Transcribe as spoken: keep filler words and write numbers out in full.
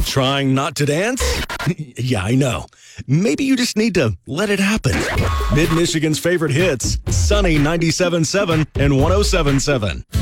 Trying not to dance? Yeah, I know. Maybe you just need to let it happen. Mid-Michigan's favorite hits, Sunny ninety-seven point seven and one oh seven point seven.